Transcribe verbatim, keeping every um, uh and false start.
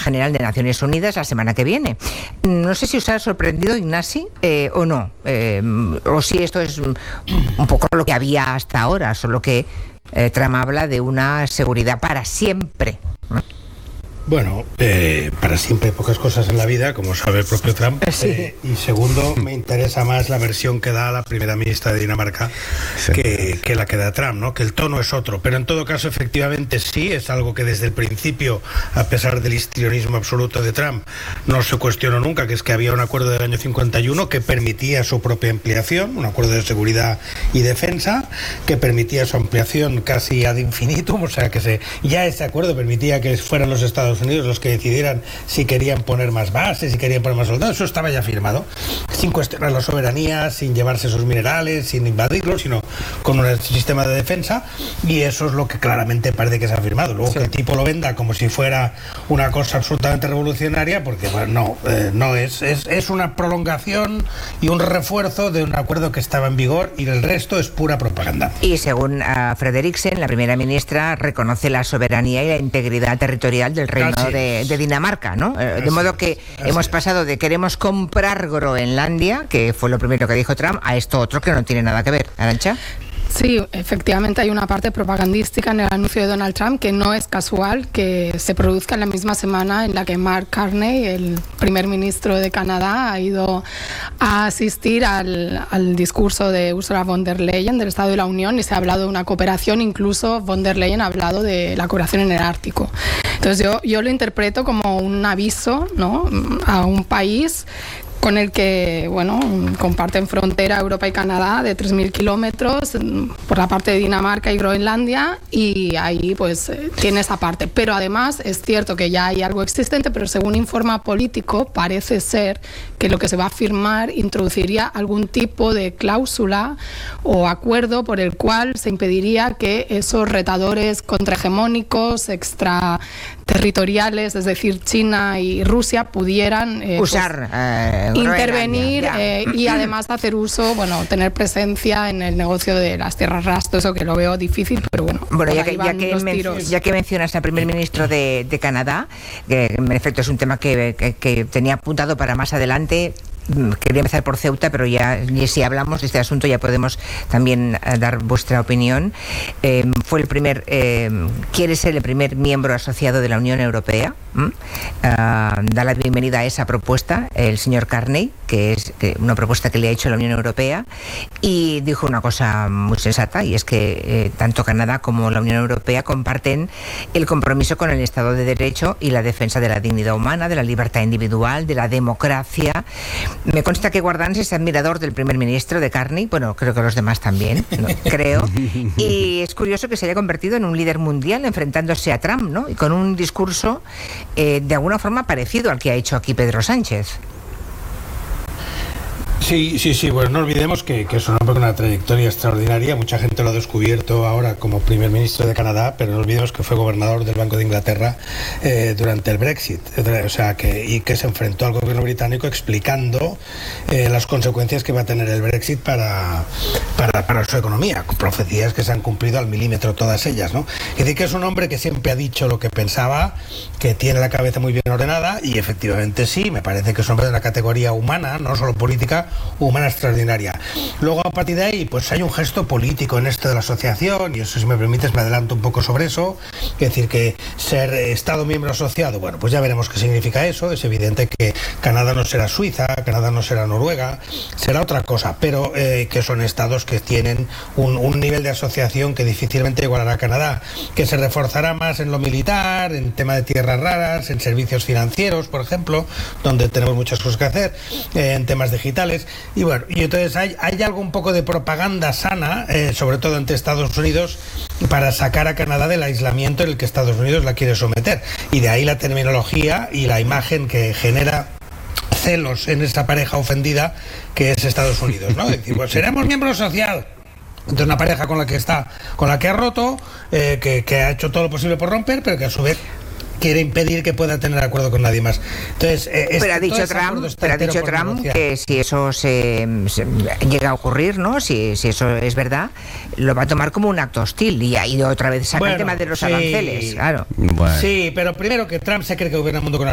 General de Naciones Unidas la semana que viene. No sé si os ha sorprendido, Ignasi, eh, o no, eh, o si esto es un poco lo que había hasta ahora, solo que eh, Trump habla de una seguridad para siempre, ¿no? Bueno, eh, para siempre hay pocas cosas en la vida, como sabe el propio Trump. Sí. Eh, y segundo, me interesa más la versión que da la primera ministra de Dinamarca sí. que, que la que da Trump, ¿no? Que el tono es otro. Pero en todo caso, efectivamente, sí, es algo que desde el principio, a pesar del histrionismo absoluto de Trump, no se cuestionó nunca, que es que había un acuerdo del año cincuenta y uno que permitía su propia ampliación, un acuerdo de seguridad y defensa, que permitía su ampliación casi ad infinitum, o sea que se, ya ese acuerdo permitía que fueran los Estados Unidos los que decidieran si querían poner más bases, si querían poner más soldados. Eso estaba ya firmado, sin cuestionar la soberanía, sin llevarse sus minerales, sin invadirlos, sino con un sistema de defensa, y eso es lo que claramente parece que se ha firmado. Luego sí. que el tipo lo venda como si fuera una cosa absolutamente revolucionaria, porque bueno, no, eh, no es, es, es una prolongación y un refuerzo de un acuerdo que estaba en vigor, y el resto es pura propaganda. Y según uh, Frederiksen, la primera ministra reconoce la soberanía y la integridad territorial del reino de, de Dinamarca, ¿no? Eh, de modo que hemos pasado de queremos comprar Groenlandia, que fue lo primero que dijo Trump, a esto otro que no tiene nada que ver. ¿Arantxa? Sí, efectivamente hay una parte propagandística en el anuncio de Donald Trump que no es casual que se produzca en la misma semana en la que Mark Carney, el primer ministro de Canadá, ha ido a asistir al, al discurso de Ursula von der Leyen del Estado de la Unión, y se ha hablado de una cooperación. Incluso von der Leyen ha hablado de la cooperación en el Ártico. Entonces yo, yo lo interpreto como un aviso, ¿no?, a un país con el que, bueno, comparten frontera Europa y Canadá de tres mil kilómetros por la parte de Dinamarca y Groenlandia, y ahí pues tiene esa parte. Pero además es cierto que ya hay algo existente, pero según informa Político, parece ser que lo que se va a firmar introduciría algún tipo de cláusula o acuerdo por el cual se impediría que esos retadores contrahegemónicos, extraterritoriales, es decir, China y Rusia, pudieran eh, usar... Pues, eh, intervenir eh, y además hacer uso, bueno, tener presencia en el negocio de las tierras rastro, eso que lo veo difícil, pero bueno. Bueno, ya que, ya, que men, ya que mencionas al primer ministro de, de Canadá, que en efecto es un tema que, que, que tenía apuntado para más adelante. Quería empezar por Ceuta, pero ya si hablamos de este asunto ya podemos también uh, dar vuestra opinión. Eh, fue el primer, eh, quiere ser el primer miembro asociado de la Unión Europea. ¿Mm? Uh, da la bienvenida a esa propuesta el señor Carney, que es que una propuesta que le ha hecho la Unión Europea, y dijo una cosa muy sensata, y es que eh, tanto Canadá como la Unión Europea comparten el compromiso con el Estado de Derecho y la defensa de la dignidad humana, de la libertad individual, de la democracia. Me consta que Guardans es admirador del primer ministro, de Carney, bueno, creo que los demás también, ¿no? creo, y es curioso que se haya convertido en un líder mundial enfrentándose a Trump, ¿no? Y con un discurso eh, de alguna forma parecido al que ha hecho aquí Pedro Sánchez. Sí, sí, sí, bueno, no olvidemos que, que es un hombre con una trayectoria extraordinaria. Mucha gente lo ha descubierto ahora como primer ministro de Canadá, pero no olvidemos que fue gobernador del Banco de Inglaterra eh, durante el Brexit, o sea, que, y que se enfrentó al gobierno británico explicando eh, las consecuencias que va a tener el Brexit para, para, para su economía, profecías que se han cumplido al milímetro todas ellas, ¿no? Es decir, que es un hombre que siempre ha dicho lo que pensaba, que tiene la cabeza muy bien ordenada, y efectivamente sí, me parece que es un hombre de una categoría humana, no solo política, humana extraordinaria. Luego, a partir de ahí, pues hay un gesto político en esto de la asociación, y eso, si me permites, me adelanto un poco sobre eso. Es decir, que ser Estado miembro asociado, bueno, pues ya veremos qué significa eso. Es evidente que Canadá no será Suiza, Canadá no será Noruega, será otra cosa, pero eh, que son estados que tienen un, un nivel de asociación que difícilmente igualará a Canadá, que se reforzará más en lo militar, en tema de tierras raras, en servicios financieros, por ejemplo, donde tenemos muchas cosas que hacer, eh, en temas digitales. Y bueno, y entonces hay, hay algo un poco de propaganda sana, eh, sobre todo ante Estados Unidos, para sacar a Canadá del aislamiento en el que Estados Unidos la quiere someter. Y de ahí la terminología y la imagen que genera celos en esa pareja ofendida que es Estados Unidos, ¿no? Es decir, pues seremos miembro social de una pareja con la que está, con la que ha roto, eh, que, que ha hecho todo lo posible por romper, pero que a su vez quiere impedir que pueda tener acuerdo con nadie más. Entonces, eh, pero ha dicho Trump, pero ha dicho Trump que si eso se, se llega a ocurrir, ¿no? Si, si eso es verdad, lo va a tomar como un acto hostil, y ha ido otra vez sacar bueno, el tema de los sí, aranceles, claro. Bueno. Sí, pero primero que Trump se cree que gobierna el mundo con